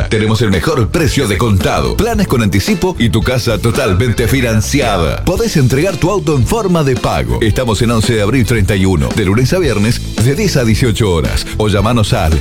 Argentina. Tenemos el mejor precio de contado, planes con anticipo y tu casa totalmente financiada. Podés entregar tu auto en forma de pago. Estamos en 11 de abril 31, de lunes a viernes, de 10 a 18 horas. O llamanos al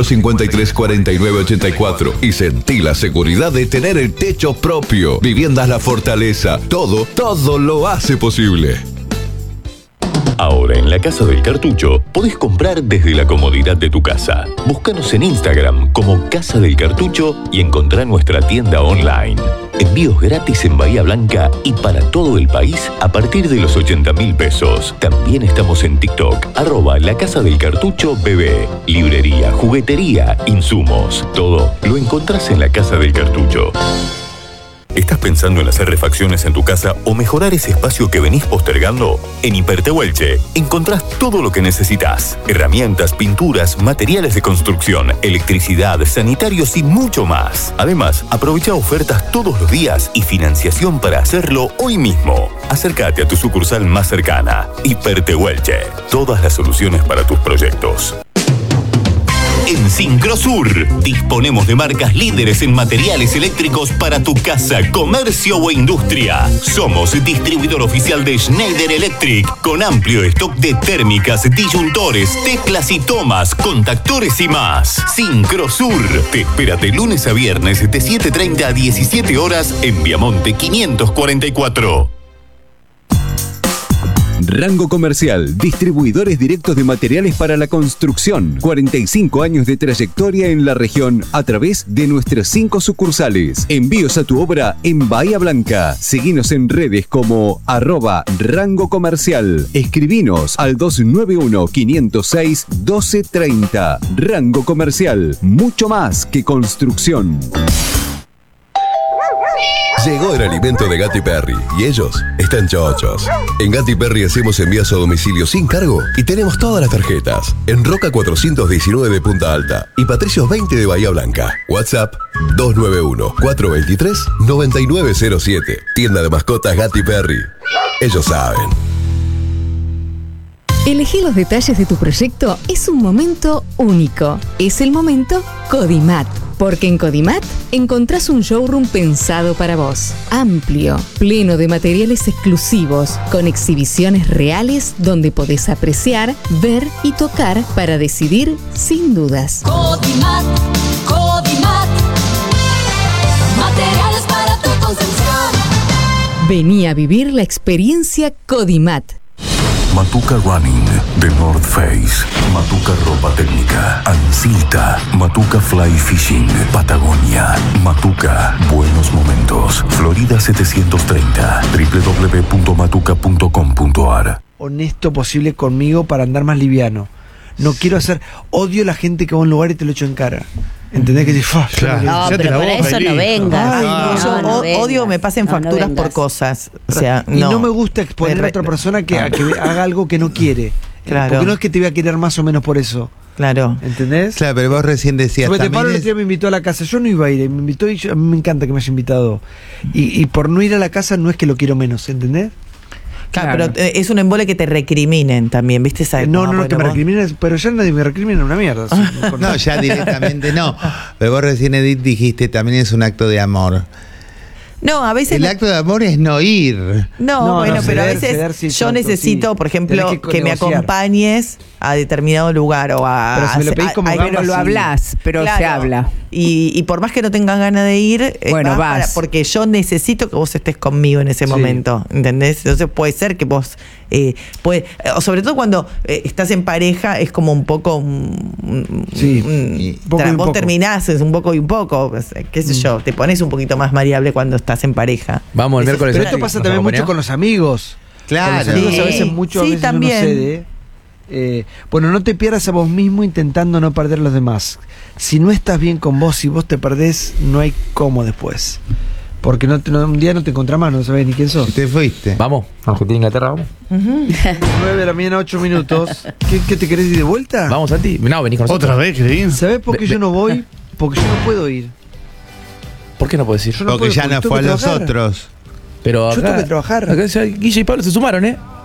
453-4984 y sentí la seguridad de tener el techo propio. Viviendas La Fortaleza. Todo lo hace posible. Ahora en la Casa del Cartucho podés comprar desde la comodidad de tu casa. Búscanos en Instagram como Casa del Cartucho y encontrá nuestra tienda online. Envíos gratis en Bahía Blanca y para todo el país a partir de los 80.000 pesos. También estamos en TikTok, @La Casa del Cartucho BB. Librería, juguetería, insumos. Todo lo encontrás en la Casa del Cartucho. ¿Estás pensando en hacer refacciones en tu casa o mejorar ese espacio que venís postergando? En Hipertehuelche encontrás todo lo que necesitas. Herramientas, pinturas, materiales de construcción, electricidad, sanitarios y mucho más. Además, aprovecha ofertas todos los días y financiación para hacerlo hoy mismo. Acércate a tu sucursal más cercana. Hipertehuelche. Todas las soluciones para tus proyectos. En Sincrosur disponemos de marcas líderes en materiales eléctricos para tu casa, comercio o industria. Somos distribuidor oficial de Schneider Electric con amplio stock de térmicas, disyuntores, teclas y tomas, contactores y más. Sincrosur te espera de lunes a viernes de 7:30 a 17 horas en Viamonte 544. Rango Comercial, distribuidores directos de materiales para la construcción. 45 años de trayectoria en la región a través de nuestras 5 sucursales. Envíos a tu obra en Bahía Blanca. Seguinos en redes como @Rango Comercial. Escribinos al 291-506-1230. Rango Comercial, mucho más que construcción. Llegó el alimento de Gatti Perry y ellos están chochos. En Gatti Perry hacemos envíos a domicilio sin cargo y tenemos todas las tarjetas. En Roca 419 de Punta Alta y Patricios 20 de Bahía Blanca. WhatsApp 291-423-9907. Tienda de mascotas Gatti Perry. Ellos saben. Elegir los detalles de tu proyecto es un momento único. Es el momento Codimat. Porque en Codimat encontrás un showroom pensado para vos. Amplio, pleno de materiales exclusivos, con exhibiciones reales donde podés apreciar, ver y tocar para decidir sin dudas. Codimat, Codimat. Materiales para tu construcción. Vení a vivir la experiencia Codimat. Matuca Running de North Face, Matuca Ropa Técnica, Ancilta, Matuca Fly Fishing, Patagonia, Matuca Buenos Momentos, Florida 730, www.matuca.com.ar. Honesto posible conmigo para andar más liviano. No quiero hacer, odio la gente que va a un lugar y te lo echo en cara. ¿Entendés? Que claro. No, pero por eso no vengas. Yo odio me pasen facturas por cosas. O sea, y no me gusta exponer a otra persona que haga algo que no quiere. Claro. Porque no es que te voy a querer más o menos por eso. Claro. ¿Entendés? Claro, pero vos recién decías. Pablo el otro día me invitó a la casa. Yo no iba a ir, me invitó y a mí me encanta que me haya invitado. Y por no ir a la casa no es que lo quiero menos, ¿entendés? Claro, pero es un embole que te recriminen también, ¿viste? No, que me recriminen, pero ya nadie me recrimina una mierda. No, ya directamente no. Pero vos recién, Edith, dijiste también es un acto de amor. No, a veces... El acto de amor es no ir. No, bueno, pero a veces yo necesito, por ejemplo, que me acompañes a determinado lugar o a... Pero si me lo pedís como pero lo hablás, pero claro, se habla. Y por más que no tengan ganas de ir, bueno, vas. Porque yo necesito que vos estés conmigo en ese momento, ¿entendés? Entonces puede ser que vos... o sobre todo cuando estás en pareja, es como un poco... vos terminás, es un poco y un poco, qué sé yo, te pones un poquito más variable cuando estás en pareja. Vamos el miércoles. Pero esto pasa también mucho con los amigos. Claro. Con los amigos a veces mucho, a veces también. uno cede. Bueno, no te pierdas a vos mismo intentando no perder a los demás. Si no estás bien con vos, si vos te perdés, no hay cómo después. Porque un día no te encontrás más, no sabés ni quién sos. Te fuiste. Vamos, Argentina, Inglaterra, vamos. 9 de la mañana, 8 minutos. ¿Qué te querés ir de vuelta? Vamos, Santi. No, venís con nosotros. ¿Otra vez, Cris? ¿Sabés por qué yo no voy? Porque yo no puedo ir. ¿Por qué no puedes ir? Porque ya no fue a los otros. Pero acá, yo tengo que trabajar. Acá Guille y Pablo se sumaron, ¿eh?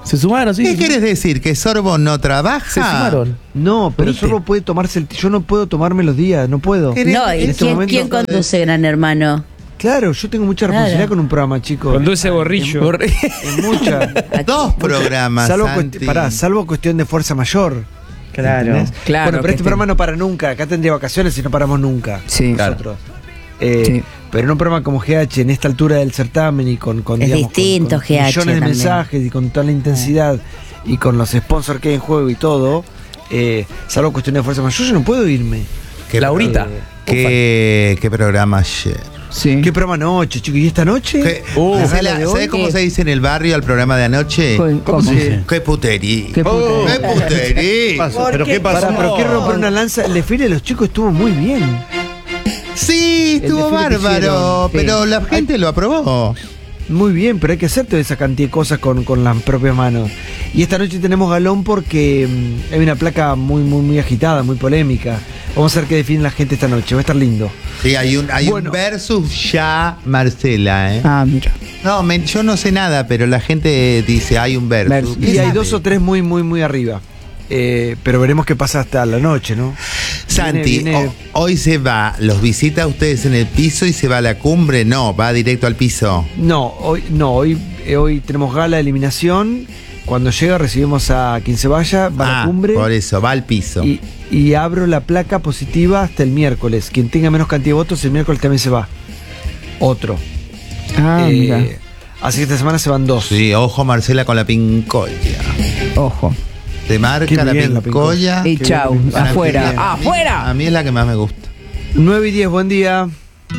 Se sumaron, sí. ¿Qué quieres decir? ¿Que Sorbo no trabaja? Se sumaron. No, pero ¿Viste? Sorbo puede tomarse yo no puedo tomarme los días, no puedo. No, ¿y En este momento- quién conduce Gran Hermano? Claro, yo tengo mucha Claro. responsabilidad con un programa, chicos. Conduce Borrillo. En mucha. 2 programas, Salvo, Santi. salvo cuestión de fuerza mayor. Claro. ¿Entendés? Claro, Bueno, pero que este programa no para nunca. Acá tendría vacaciones y no paramos nunca. Sí, Nosotros. Sí. Pero en un programa como GH, en esta altura del certamen y con Es distinto con GH millones de también. mensajes y con toda la intensidad y con los sponsors que hay en juego y todo, salvo cuestión de fuerza mayor, yo no puedo irme. Laurita. ¿Qué programa ayer? Sí. ¿Qué programa anoche, chicos? ¿Y esta noche? ¿Sabés cómo se dice en el barrio al programa de anoche? ¿Cómo se dice? ¡Qué putería! Qué putería. ¡Qué putería! ¿Pero qué pasó? Pero quiero romper una lanza. El desfile de los chicos estuvo muy bien. Sí, estuvo desfile que bárbaro, hicieron, pero la gente lo aprobó. Muy bien, pero hay que hacer toda esa cantidad de cosas con las propias manos. Y esta noche tenemos galón porque hay una placa muy agitada, muy polémica. Vamos a ver qué define la gente esta noche, va a estar lindo. Sí, hay un versus ya Marcela, ¿eh? Ah, mira. No, yo no sé nada, pero la gente dice hay un versus. Y hay 2 o 3 muy arriba. Pero veremos qué pasa hasta la noche, ¿no? Santi, Viene- hoy se va, ¿los visita a ustedes en el piso y se va a la cumbre? No, va directo al piso. No, hoy tenemos gala de eliminación. Cuando llega recibimos a quien se vaya, va a la cumbre. Por eso, va al piso. Y abro la placa positiva hasta el miércoles. Quien tenga menos cantidad de votos, el miércoles también se va. Otro. Ah, mira. Así que esta semana se van 2. Sí, ojo Marcela con la pincoya. Ojo. Te marca Qué la bien la pincoya. Y chau, Para mí afuera. bien. ¡Afuera! A mí es la que más me gusta. 9 y 10, buen día.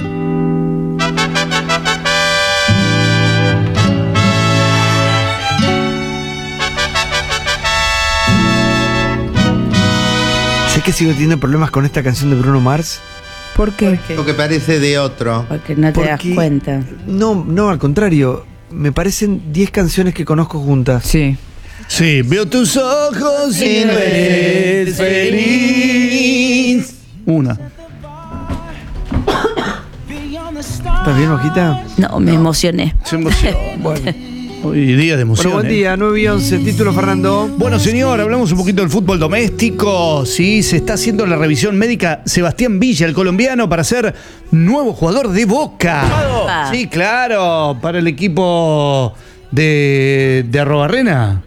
Sé que sigo teniendo problemas con esta canción de Bruno Mars. ¿Por qué? Lo que parece de otro. Porque no te das Porque- cuenta. No, al contrario. Me parecen 10 canciones que conozco juntas. Sí. Sí, veo tus ojos y no eres feliz. Una. ¿Estás bien, Ojita? No, me emocioné. Se emocionó. Bueno. Hoy día de emoción. Bueno, buen día, 9 y 11. Título, Fernando. Bueno, señor, hablamos un poquito del fútbol doméstico. Sí, se está haciendo la revisión médica Sebastián Villa, el colombiano, para ser nuevo jugador de Boca. Ah. Sí, claro, para el equipo de Arrobarrena.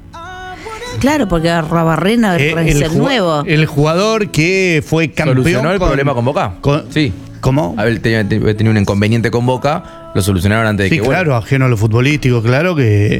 Claro, porque Arrobarrena es el nuevo. El jugador que fue campeón. ¿Solucionó el problema con Boca? Sí. ¿Cómo? A ver, tenía un inconveniente con Boca, lo solucionaron antes de Sí, que claro, ajeno a lo futbolístico, claro, que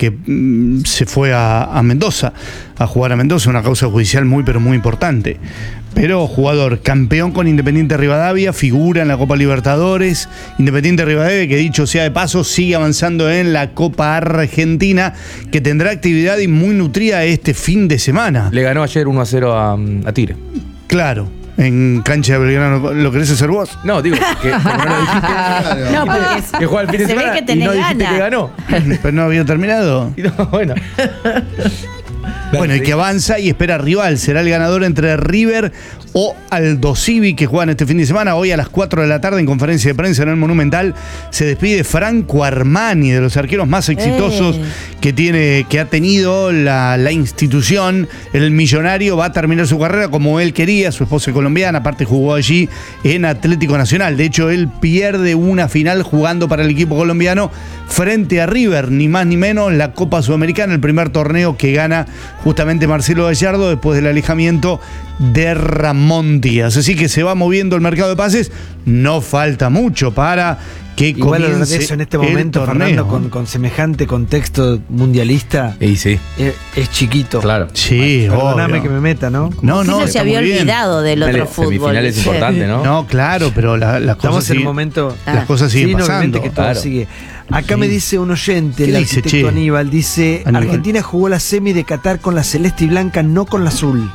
se fue a Mendoza, a jugar a Mendoza, una causa judicial muy, pero muy importante. Pero jugador, campeón con Independiente Rivadavia, figura en la Copa Libertadores. Independiente Rivadavia, que dicho sea de paso, sigue avanzando en la Copa Argentina, que tendrá actividad y muy nutrida este fin de semana. Le ganó ayer 1-0 a Tigre. Claro. En cancha de Belgrano, ¿lo querés hacer vos? No, digo, que como no lo dijiste. No, porque Que juega el fin de se ve semana que y tenés no dijiste ganas. que ganó. Pero no había terminado. Y no, bueno. Bueno, y que avanza y espera rival. Será el ganador entre River o Aldo Civi, que juegan este fin de semana. Hoy a las 4 de la tarde, en conferencia de prensa en el Monumental, se despide Franco Armani, de los arqueros más exitosos que ha tenido la institución. El millonario va a terminar su carrera como él quería. Su esposa es colombiana, aparte jugó allí en Atlético Nacional. De hecho, él pierde una final jugando para el equipo colombiano frente a River, ni más ni menos, la Copa Sudamericana, el primer torneo que gana justamente Marcelo Gallardo después del alejamiento de Ramón Díaz. Así que se va moviendo el mercado de pases. No falta mucho para que Igual hablar comience de eso en este el momento, torneo. Fernando, con semejante contexto mundialista. Y sí. Es chiquito. Claro. Sí, Perdóname obvio. que me meta, ¿no? No, No se está había muy bien. olvidado del otro fútbol. Semifinales importante, ¿no? No, claro, pero las Estamos cosas en el siguen, momento. las cosas siguen Sí, no, obviamente pasando. que todo Claro. sigue. Acá me dice un oyente, ¿Qué el dice, arquitecto che? Aníbal, dice: Aníbal. Argentina jugó la semi de Qatar con la celeste y blanca, no con la azul.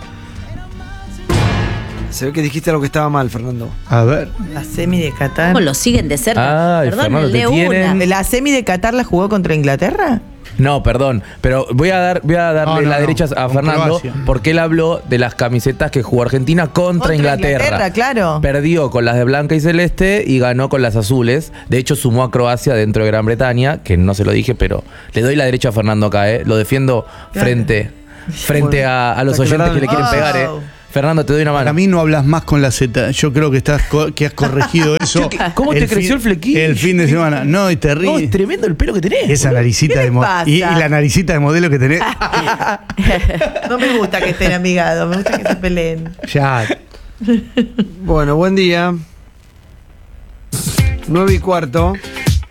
Se ve que dijiste algo que estaba mal, Fernando. A ver. La semi de Qatar. ¿Cómo lo siguen de cerca? Ay, Perdón, Fernando, el de te tienen. una. ¿La semi de Qatar la jugó contra Inglaterra? No, perdón, pero voy a darle la derecha a con Fernando Croacia. porque él habló de las camisetas que jugó Argentina contra Inglaterra. Claro. Perdió con las de blanca y celeste y ganó con las azules. De hecho, sumó a Croacia dentro de Gran Bretaña, que no se lo dije, pero le doy la derecha a Fernando acá, Lo defiendo frente a los oyentes que le quieren pegar, Fernando, te doy una mano. Para mí no hablas más con la Z. Yo creo que que has corregido eso. ¿Cómo te creció el flequillo? El fin de semana. No, y te ríes. No, es tremendo el pelo que tenés. Esa naricita de pasa? y la naricita de modelo que tenés. No me gusta que estén amigados, me gusta que se peleen. Ya. Bueno, buen día. 9:15.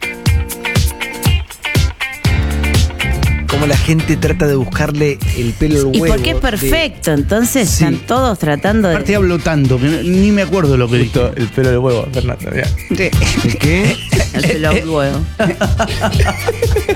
Como la gente trata de buscarle el pelo al huevo. Y porque es perfecto, entonces Sí. están todos tratando de. Aparte hablo tanto que ni me acuerdo lo que dije. El pelo del huevo, Fernando. ¿El qué? El pelo al huevo.